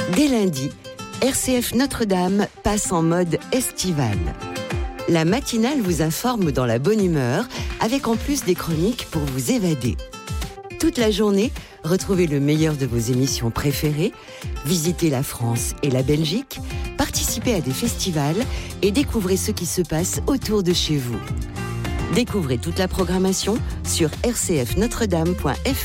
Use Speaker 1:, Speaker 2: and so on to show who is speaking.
Speaker 1: Dès lundi, RCF Notre-Dame passe en mode estival. La matinale vous informe dans la bonne humeur, avec en plus des chroniques pour vous évader. Toute la journée, retrouvez le meilleur de vos émissions préférées, visitez la France et la Belgique, participez à des festivals et découvrez ce qui se passe autour de chez vous. Découvrez toute la programmation sur rcfnotredame.fr.